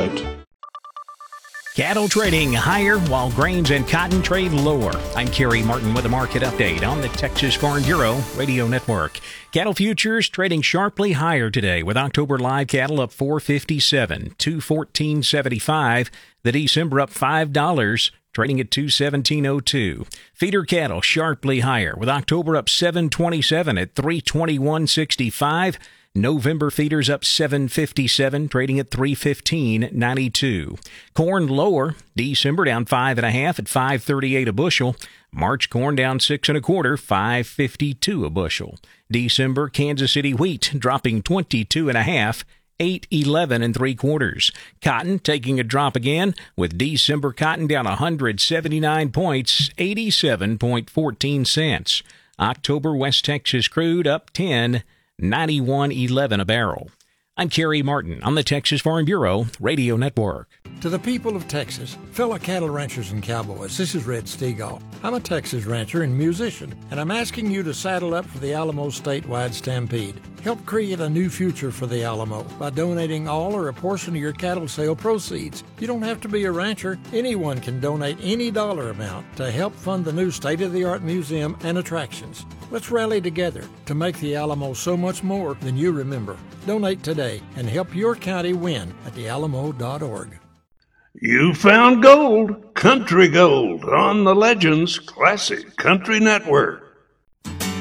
website. Cattle trading higher while grains and cotton trade lower. I'm Kerry Martin with a market update on the Texas Farm Bureau Radio Network. Cattle futures trading sharply higher today with October live cattle up $4.57 to $14.75. The December up $5, trading at $217.02. Feeder cattle sharply higher with October up $7.27 at $321.65. November feeders up $7.57, trading at $315.92. Corn lower, December down 5.5 at $5.38 a bushel. March corn down 6 1/4, $5.52 a bushel. December Kansas City wheat dropping 22.5, $8.11 3/4. Cotton taking a drop again, with December cotton down 179 points, 87.14 cents. October West Texas crude up 10, 91.11 a barrel. I'm Kerry Martin on the Texas Farm Bureau Radio Network. To the people of Texas, fellow cattle ranchers and cowboys, this is Red Stegall. I'm a Texas rancher and musician, and I'm asking you to saddle up for the Alamo Statewide Stampede. Help create a new future for the Alamo by donating all or a portion of your cattle sale proceeds. You don't have to be a rancher. Anyone can donate any dollar amount to help fund the new state-of-the-art museum and attractions. Let's rally together to make the Alamo so much more than you remember. Donate today and help your county win at thealamo.org. You found gold, country gold, on the Legends Classic Country Network.